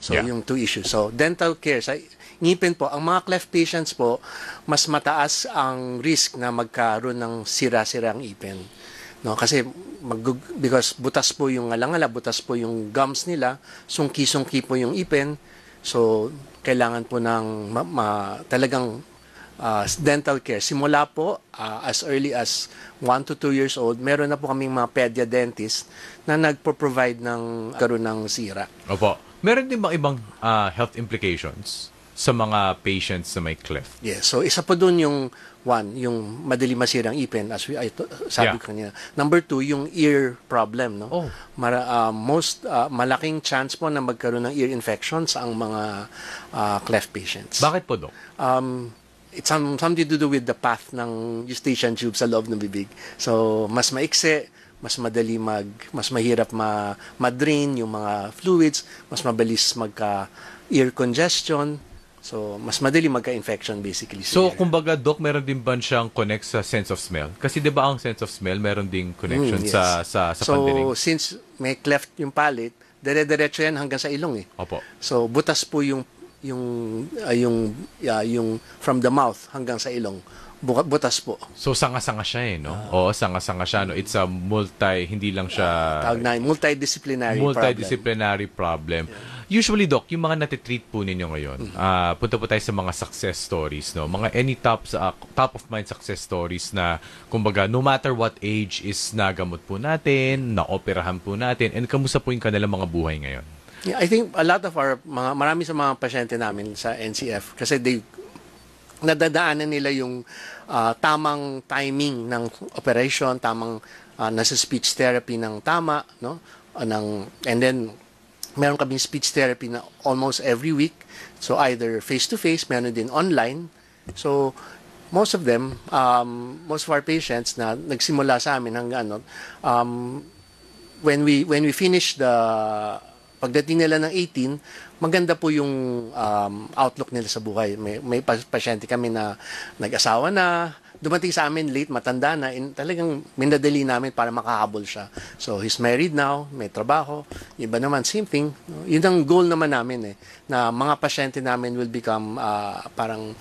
So, yung two issues. So, dental care, sa ngipin po, ang mga cleft patients po, mas mataas ang risk na magkaroon ng sira-sirang ngipin. No, kasi because butas po yung alangala, butas po yung gums nila, sungki-sungki po yung ipin. So, kailangan po ng talagang dental care. Simula po, as early as 1 to 2 years old, meron na po kaming mga pedia dentist na nagpo-provide ng karoon ng sira. Opo. Meron din bang ibang health implications sa mga patients na may cleft? Yes. So, isa po dun yung yung madali masirang ipin, as sabi ko kanina. Number 2, yung ear problem. No? Oh. Malaking chance po na magkaroon ng ear infections ang mga cleft patients. Bakit po, Doc? It's something to do with the path ng eustachian tube sa loob ng bibig. So, mas maikse, mas mahirap ma-drain yung mga fluids, mas mabilis magka-ear congestion. So, mas madali magka-infection basically. So, kumbaga, Doc, meron din ba siyang connect sa sense of smell? Kasi di ba ang sense of smell, meron ding connection yes. sa so, pandinig? Since may cleft yung palate, dire-diretso yan hanggang sa ilong eh. Opo. So, butas po yung from the mouth hanggang sa ilong. Butas po. So, sanga-sanga siya eh, no? Oo, sanga-sanga siya, no? It's a hindi lang siya... Tawag na, multidisciplinary problem. Yeah. Usually, Doc, yung mga natitreat po ninyo ngayon, punta po tayo sa mga success stories, no? Mga any top of mind success stories na, kumbaga, no matter what age is nagamot po natin, naoperahan po natin, and kamusta po yung kanilang mga buhay ngayon? Yeah, I think a lot of marami sa mga pasyente namin sa NCF, kasi nadadaanan nila yung tamang timing ng operation, tamang nasa speech therapy ng tama, no? And then meron kaming speech therapy na almost every week. So either face-to-face, meron din online. So most of them, most of our patients na nagsimula sa amin hanggang when we finish pagdating nila ng 18, maganda po yung outlook nila sa buhay. May pasyente kami na nag-asawa na, dumating sa amin late, matanda na, talagang minadali namin para makahabol siya. So, he's married now, may trabaho. Iba naman, same thing. Yun ang goal naman namin na mga pasyente namin will become parang,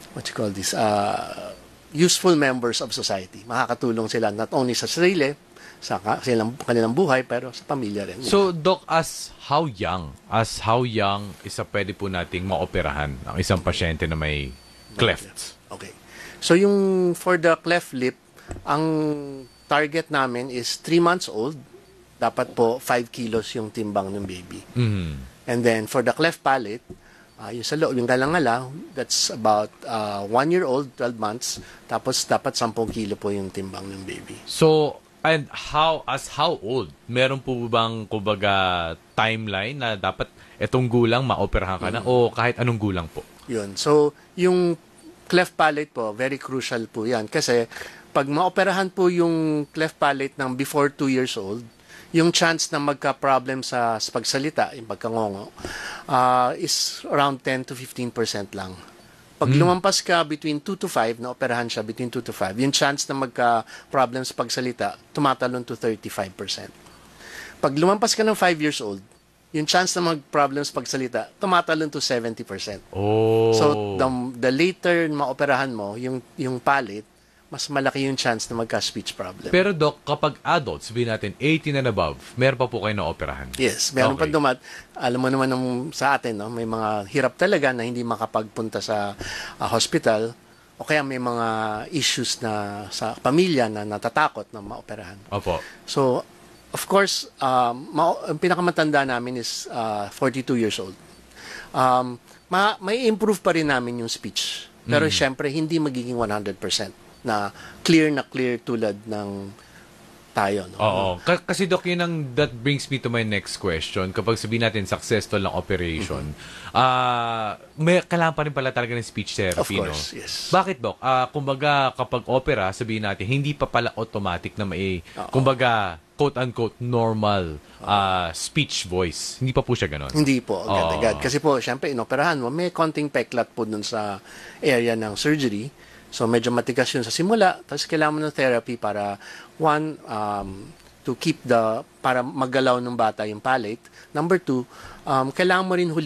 useful members of society. Makakatulong sila not only sa sarili, sa kanilang buhay, pero sa pamilya rin. So, Doc, as how young isa pwede po nating maoperahan ang isang pasyente na may cleft? Okay. So, for the cleft lip, ang target namin is 3 months old. Dapat po 5 kilos yung timbang ng baby. Mm-hmm. And then, for the cleft palate, yung sa loob, yung galangala, that's about 1 year old, 12 months. Tapos, dapat 10 kilo po yung timbang ng baby. So, and how old? Meron po bang, kumbaga, timeline na dapat etong gulang maoperahan ka na o kahit anong gulang po? Yun. So, yung cleft palate po, very crucial po yan. Kasi, pag maoperahan po yung cleft palate ng before 2 years old, yung chance na magka-problem sa pagsalita, yung pagkangongo, is around 10 to 15% lang. Pag lumampas ka between 2 to 5, na operahan siya between 2 to 5, yung chance na magka-problem sa pagsalita, tumatalon to 35%. Pag lumampas ka ng 5 years old, yung chance na mag-problem sa pagsalita, tumatalon to 70%. Oh. So, the later maoperahan mo, yung palate, mas malaki yung chance na magka-speech problem. Pero Doc, kapag adults, sabihin natin 18 and above, meron pa po kayo na operahan? Yes, meron pa alam mo naman sa atin, no, may mga hirap talaga na hindi makapagpunta sa hospital o kaya may mga issues na sa pamilya na natatakot na maoperahan. Opo. So, of course, ang pinakamatanda namin is 42 years old. May improve pa rin namin yung speech. Pero syempre, hindi magiging 100%. Na clear tulad ng tayo. No? Oo. Kasi Doc, that brings me to my next question. Kapag sabihin natin successful ng operation, may kailangan pa rin pala talaga ng speech therapy, of course, no? Yes. Bakit, Doc? Kumbaga, kapag opera, sabihin natin, hindi pa pala automatic na may, kumbaga, quote-unquote, normal speech voice. Hindi pa po siya ganon? Hindi po, agad-agad. Kasi po, syempre, inoperahan mo, may konting peklat po dun sa area ng surgery. So, medyo matigas yun sa simula. Tapos, kailangan mo ng therapy para, to keep para maggalaw ng bata yung palate. Number 2, kailangan mo rin